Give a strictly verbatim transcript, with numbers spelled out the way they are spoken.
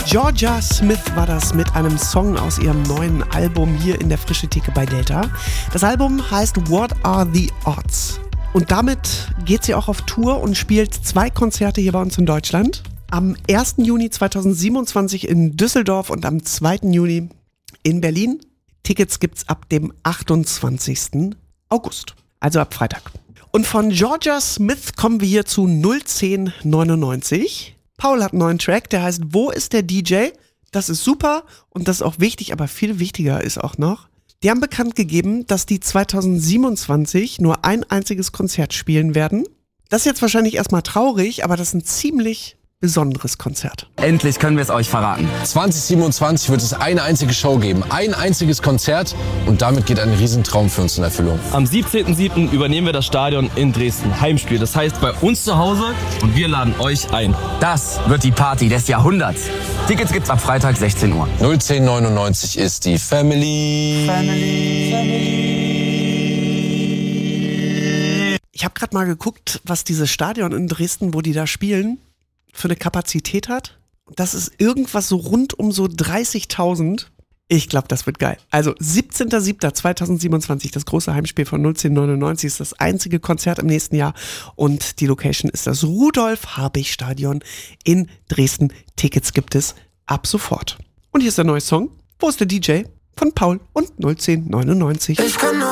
Jorja Smith war das mit einem Song aus ihrem neuen Album hier in der Frische Theke bei Delta. Das Album heißt What Are the Odds? Und damit geht sie auch auf Tour und spielt zwei Konzerte hier bei uns in Deutschland. Am ersten Juni zweitausendsiebenundzwanzig in Düsseldorf und am zweiten Juni in Berlin. Tickets gibt's ab dem achtundzwanzigsten August, also ab Freitag. Und von Jorja Smith kommen wir hier zu null zehn neunundneunzig. Paul hat einen neuen Track, der heißt Wo ist der D J? Das ist super und das ist auch wichtig, aber viel wichtiger ist auch noch, die haben bekannt gegeben, dass die zweitausendsiebenundzwanzig nur ein einziges Konzert spielen werden. Das ist jetzt wahrscheinlich erstmal traurig, aber das ist ein ziemlich besonderes Konzert. Endlich können wir es euch verraten. zwanzig siebenundzwanzig wird es eine einzige Show geben, ein einziges Konzert und damit geht ein Riesentraum für uns in Erfüllung. Am siebzehnten siebten übernehmen wir das Stadion in Dresden. Heimspiel, das heißt bei uns zu Hause und wir laden euch ein. Das wird die Party des Jahrhunderts. Tickets gibt's ab Freitag sechzehn Uhr. null zehn neunundneunzig ist die Family. Family. Family. Ich habe gerade mal geguckt, was dieses Stadion in Dresden, wo die da spielen, für eine Kapazität hat. Das ist irgendwas so rund um so dreißigtausend. Ich glaube, das wird geil. Also siebzehnten siebten zweitausendsiebenundzwanzig, das große Heimspiel von null zehn neunundneunzig, ist das einzige Konzert im nächsten Jahr. Und die Location ist das Rudolf-Habich-Stadion in Dresden. Tickets gibt es ab sofort. Und hier ist der neue Song. Wo ist der D J? Von Paul und null zehn neunundneunzig. Ich kann nur